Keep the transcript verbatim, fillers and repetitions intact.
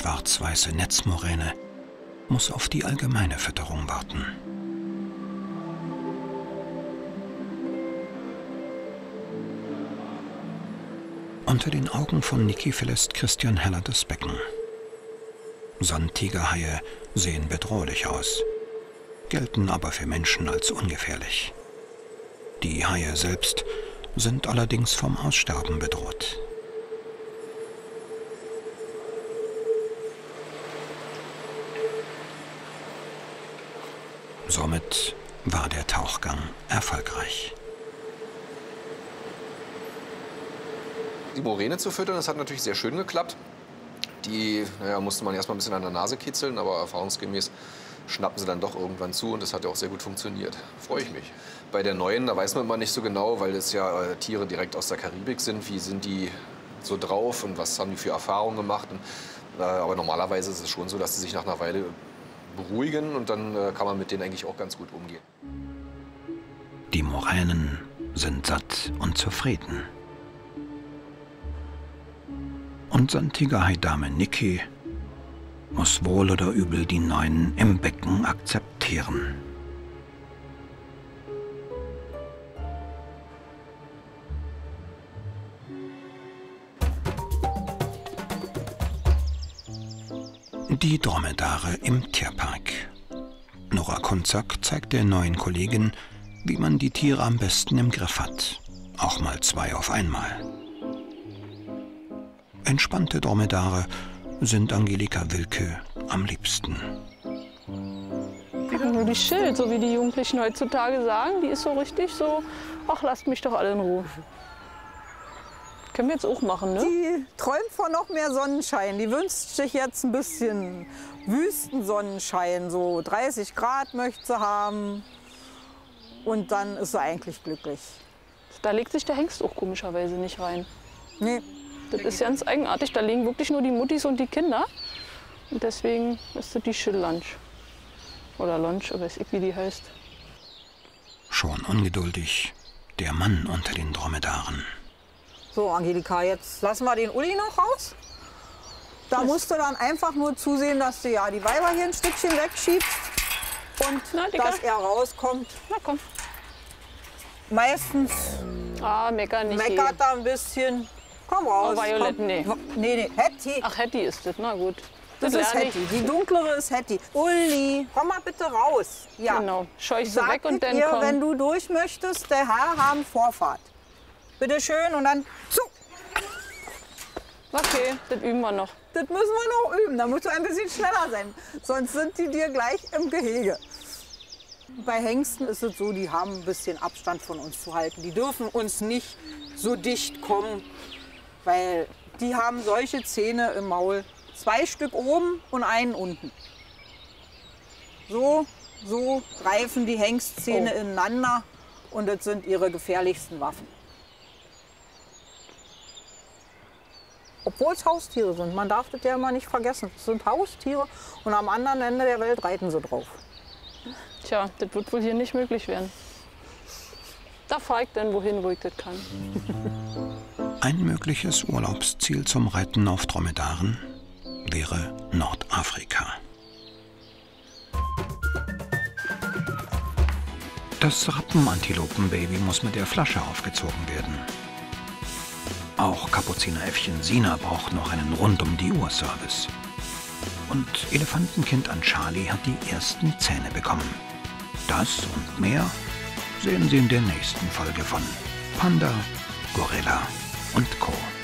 schwarz-weiße Netzmoräne muss auf die allgemeine Fütterung warten. Unter den Augen von Niki verlässt Christian Heller das Becken. Sandtigerhaie sehen bedrohlich aus, gelten aber für Menschen als ungefährlich. Die Haie selbst sind allerdings vom Aussterben bedroht. Somit war der Tauchgang erfolgreich. Die Moräne zu füttern, das hat natürlich sehr schön geklappt. Die naja, musste man erstmal ein bisschen an der Nase kitzeln, aber erfahrungsgemäß schnappen sie dann doch irgendwann zu und das hat ja auch sehr gut funktioniert. Freue ich mich. Bei der neuen, da weiß man immer nicht so genau, weil es ja äh, Tiere direkt aus der Karibik sind. Wie sind die so drauf und was haben die für Erfahrungen gemacht? Und, äh, aber normalerweise ist es schon so, dass sie sich nach einer Weile beruhigen und dann äh, kann man mit denen eigentlich auch ganz gut umgehen. Die Moränen sind satt und zufrieden. Und Sandtigerhai-Dame Niki muss wohl oder übel die Neuen im Becken akzeptieren. Die Dromedare im Tierpark. Nora Kunzak zeigt der neuen Kollegin, wie man die Tiere am besten im Griff hat. Auch mal zwei auf einmal. Entspannte Dromedare sind Angelika Wilke am liebsten. Ja, nur die Schild, so wie die Jugendlichen heutzutage sagen, die ist so richtig so, ach, lasst mich doch alle in Ruhe. Können wir jetzt auch machen, ne? Die träumt von noch mehr Sonnenschein. Die wünscht sich jetzt ein bisschen Wüstensonnenschein. So dreißig Grad möchte sie haben. Und dann ist sie eigentlich glücklich. Da legt sich der Hengst auch komischerweise nicht rein. Nee. Das ist ganz eigenartig. Da liegen wirklich nur die Muttis und die Kinder. Und deswegen ist das die Chill-Lunch. Oder Lunch, weiß ich, wie die heißt. Schon ungeduldig der Mann unter den Dromedaren. So, Angelika, jetzt lassen wir den Uli noch raus. Da Was? musst du dann einfach nur zusehen, dass du ja die Weiber hier ein Stückchen wegschiebst und Na, dass er rauskommt. Na komm. Meistens Ah, meckern nicht. meckert er ein bisschen. Komm raus. Oh, Violett, komm. nee. Nee, nee, Hetty. Ach, Hetty ist das, na gut. Das ist lerne ich. Hetty. Die dunklere ist Hetty. Uli, komm mal bitte raus. Ja. Genau, scheuch sie weg und dann ihr, komm. wenn du durch möchtest, der Herr haben Vorfahrt. Bitte schön und dann zu. Okay, das üben wir noch. Das müssen wir noch üben, da musst du ein bisschen schneller sein. Sonst sind die dir gleich im Gehege. Bei Hengsten ist es so, die haben ein bisschen Abstand von uns zu halten. Die dürfen uns nicht so dicht kommen, weil die haben solche Zähne im Maul. Zwei Stück oben und einen unten. So, so greifen die Hengstzähne Oh. ineinander und das sind ihre gefährlichsten Waffen. Obwohl es Haustiere sind, man darf das ja immer nicht vergessen. Es sind Haustiere und am anderen Ende der Welt reiten sie drauf. Tja, das wird wohl hier nicht möglich werden. Da fahre ich dann wohin, wo ich das kann. Ein mögliches Urlaubsziel zum Reiten auf Dromedaren wäre Nordafrika. Das Rappenantilopenbaby muss mit der Flasche aufgezogen werden. Auch Kapuzineräffchen Sina braucht noch einen Rund-um-die-Uhr-Service. Und Elefantenkind Anchali hat die ersten Zähne bekommen. Das und mehr sehen Sie in der nächsten Folge von Panda, Gorilla und Co.